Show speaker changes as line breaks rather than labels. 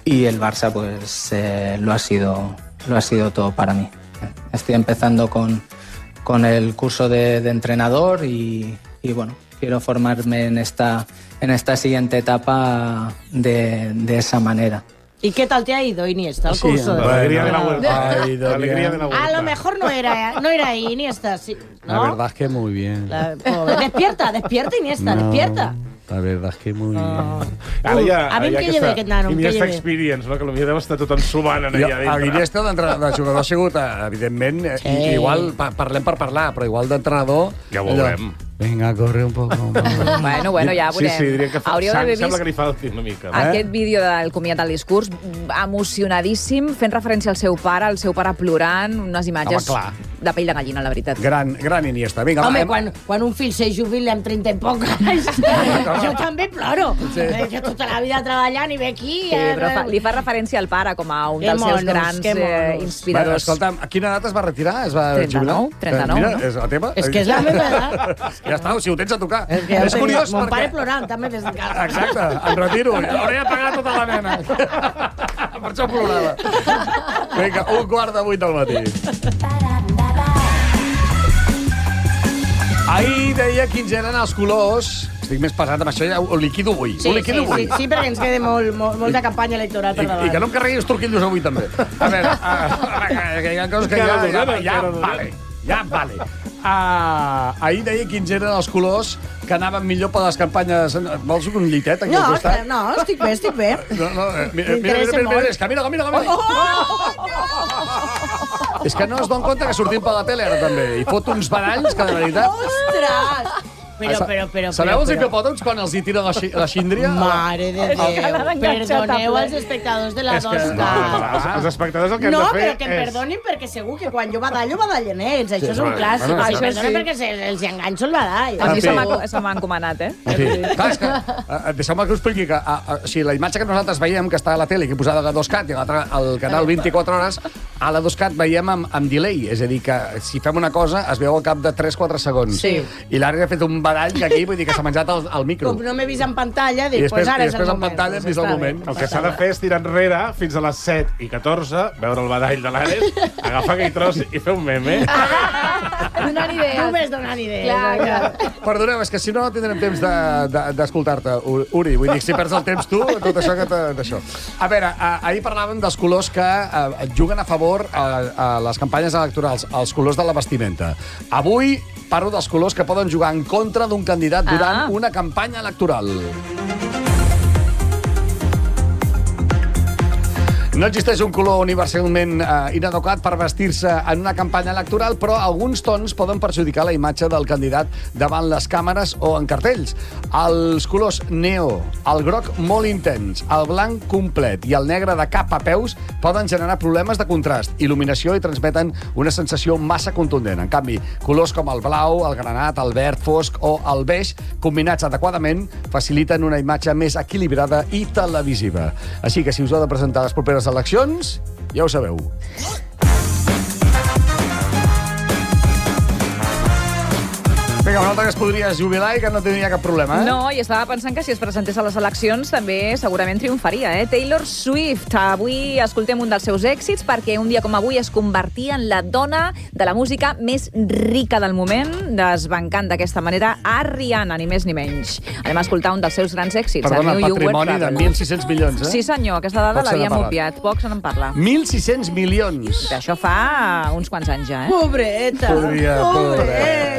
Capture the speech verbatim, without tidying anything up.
y el Barça pues eh, lo ha sido, lo ha sido todo para mí. Estoy empezando con, con el curso de, de entrenador y, y bueno, quiero formarme en esta, en esta siguiente etapa de, de esa manera.
¿Y qué tal te ha ido, Iniesta, el
Sí,
curso?
la alegría de la vuelta. Ay, la alegría de la vuelta.
A lo mejor no era, no era ahí, Iniesta, sí, ¿no?
La verdad es que muy bien.
La, pobre. Despierta, despierta, Iniesta,
No,
despierta.
La verdad és que muy
Oh.
bien.
Ara ja,
A mi em
ja
queia bé aquest nano, em
Iniesta
queia bé.
Experience, no? Que potser deu estar tot ensumant en allà dintre.
El Iniesta de jugador ha sigut, evidentment,
Sí.
i, igual pa- parlem per parlar, però igual d'entrenador...
Ja ho veurem.
Vinga, corre un poco.
Bueno, bueno, ja
Sí,
veurem.
sí, diria que fa,
Hauríeu d'haver
sembla
vist
que li falti una mica. Eh?
aquest vídeo del comiat del discurs, emocionadíssim, fent referència al seu pare, el seu pare plorant, unes imatges
Home, clar.
de pell de gallina, la veritat.
Gran, gran Iniesta. Vinga,
Home,
va,
quan, quan un fill se jubila amb trenta i poc anys, jo també ploro.
Sí.
Eh, Jo tota la vida treballant i ve aquí...
Sí,
eh,
però fa, li fa referència al pare com a un
Que
dels seus
monos,
grans
que
eh,
monos.
Bueno,
inspiradors.
escolta'm, a quina edat es va retirar? Es va
trenta-nou,
jubilar?
trenta-nou,
Mira,
no?
és la teva.
És que és la meva edat.
Ja està, si ho tens a tocar.
És que ja ho
és
tenia.
curiós
Mon pare
perquè...
plorant també des de casa.
Exacte, em retiro. Hauré de pagar tota la nena. Per això plorava. Vinga, un quart de vuit del matí. Ahir deia quins eren els colors. Estic més pesat amb això, ja ho liquido avui.
Sí,
ho
sí,
liquido
sí,
avui.
sí, perquè ens queda molt, molt, molta campanya electoral per
I,
davant.
I que no em carregui els turquillos avui, també. A veure, uh, que hi ha coses que ja, ja, ja, ja vale. Ja vale. Uh, ahir deia quins eren els colors que anaven millor per les campanyes. Vols un llitet aquí
No,
al costat?
espera, no, estic bé, estic bé.
No, no, eh, mira, mira, mira,
M'interessa
mira, mira,
molt.
és que mira, mira, mira. És que no es donen compte que sortim per la tele ara també. I fot uns badalls que de veritat...
Ostres! Però, però, però,
Sabeu
però,
els
però.
hipopòtams quan els hi tira la, xi la xíndria?
Mare de Déu.
enganxat
Perdoneu
a ple.
als espectadors de la
És que-
Tosca.
No, els, els espectadors el que
No,
han de fer
però que em
és...
perdonin perquè segur que quan jo badallo, badallen ells. Això és un
bueno,
clàssic.
bueno,
O sigui,
això
perdona
sí.
perquè se, els enganxo el badall.
A mi
En
se
fi.
m'ha se m'ha encomanat, eh?
En fi, clar, és que, uh, deixeu-me que us expliqui que uh, uh, si la imatge que nosaltres veiem, que està a la tele, que he posat a la dos cat i a l'altra al canal vint-i-quatre hores, a la dos cat veiem amb, amb delay, és a dir, que si fem una cosa es veu al cap de tres quatre segons.
Sí.
I l'Ària ha fet un badall que aquí, vull dir que s'ha menjat el, el micro.
Com no m'he vist en pantalla,
I
dic,
després,
pues ara
i
és el
després en
moment.
pantalla hem
Pues
vist el
està
moment.
bé.
El que s'ha de fer és tirar enrere fins a les set i catorze, veure el badall de l'Ares, agafar aquell tros i fer un meme.
Donant idees.
Només donant idees.
Clar, clar.
Perdoneu, és que si no, no tindrem temps d'escoltar-te, de, de, Uri. Vull dir, si perds el temps tu, tot això que t'ha- d'això. A veure, eh, ahir parlàvem dels colors que eh, juguen a favor a, a les campanyes electorals, els colors de la vestimenta. Avui parlo dels colors que poden jugar en contra d'un candidat durant
Ah.
una campanya electoral. No existeix un color universalment eh, inadequat per vestir-se en una campanya electoral, però alguns tons poden perjudicar la imatge del candidat davant les càmeres o en cartells. Els colors neo, el groc molt intens, el blanc complet i el negre de cap a peus poden generar problemes de contrast, il·luminació i transmeten una sensació massa contundent. En canvi, colors com el blau, el granat, el verd fosc o el beix, combinats adequadament, faciliten una imatge més equilibrada i televisiva. Així que si us heu de presentar les properes eleccions, ja ho sabeu. Vinga, un altre que es podria jubilar i que no tindria cap problema, eh?
No, i estava pensant que si es presentés a les eleccions també segurament triomfaria, eh? Taylor Swift. Avui escoltem un dels seus èxits perquè un dia com avui es convertia en la dona de la música més rica del moment, desbancant d'aquesta manera a Rihanna, ni més ni menys. Anem a escoltar un dels seus grans èxits.
Perdona,
a New You Were
patrimoni de
Trouble.
mil sis-cents milions, eh?
Sí, senyor, aquesta dada
Poc se n'ha
l'havíem
parlat.
obviat. Poc se n'en parla.
mil sis-cents milions.
D'això fa uns quants anys ja, eh?
Pobreta.
Podria,
Pobreta.